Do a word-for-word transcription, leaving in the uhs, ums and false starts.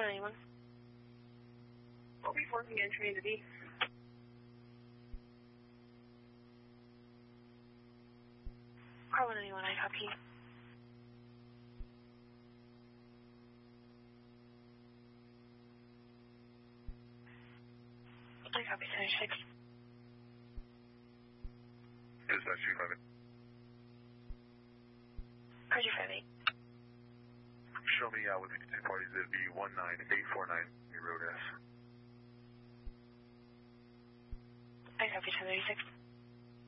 one anyone. We'll be forcing entry into B. Car one anyone, I copy. I copy center six. Dispatch two five eight. Car two five eight. Show me uh, with the two parties, it'd be one nine eight four nine Road S. I copy ten thirty-six.